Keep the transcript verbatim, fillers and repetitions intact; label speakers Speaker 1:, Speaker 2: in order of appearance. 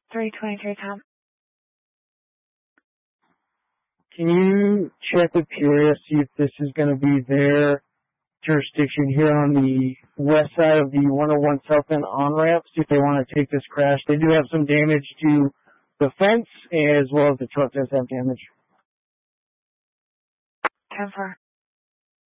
Speaker 1: three twenty-three, Tom.
Speaker 2: Can you check with Peoria, see if this is going to be their jurisdiction here on the west side of the one oh one South End on-ramp, see if they want to take this crash. They do have some damage to the fence, as well as the truck does have damage.
Speaker 1: ten four.